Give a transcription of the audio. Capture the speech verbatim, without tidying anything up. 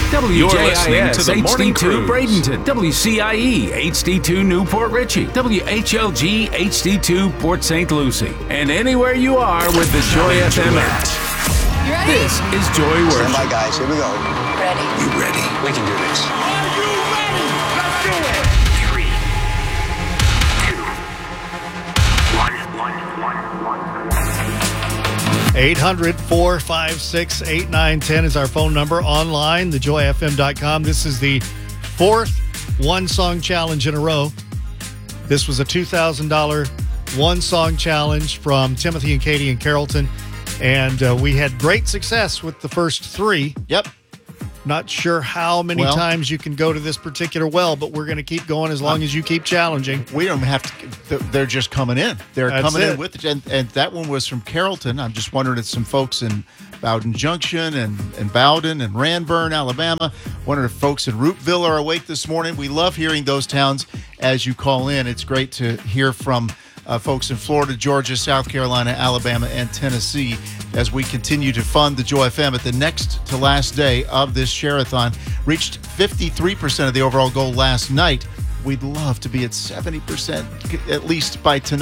W J I S listening to the H D Morning two Cruise. Bradenton, W C I E H D two Newport Richie, W H L G H D two Port Saint Lucie, and anywhere you are with the Joy F M app. You ready? This is Joy Stand Worship. by, guys. Here we go. Ready? You ready? We can do this. Are you ready? Let's do it. Three, two, one, one, one, one. eight hundred, four five six, eight nine one zero is our phone number. Online, the joy f m dot com. This is the fourth one-song challenge in a row. This was a two thousand dollars one-song challenge from Timothy and Katie in Carrollton. And uh, we had great success with the first three. Yep. Not sure how many Well- times you can go to this particular well, but we're going to keep going as long as you keep challenging. We don't have to. They're just coming in. They're That's coming it. in with it. And, and that one was from Carrollton. I'm just wondering if some folks in Bowden Junction and, and Bowden and Ranburne, Alabama. Wondering if folks in Roopville are awake this morning. We love hearing those towns as you call in. It's great to hear from uh, folks in Florida, Georgia, South Carolina, Alabama, and Tennessee as we continue to fund the Joy F M at the next to last day of this share-a-thon. Reached fifty-three percent of the overall goal last night. We'd love to be at seventy percent at least by tonight.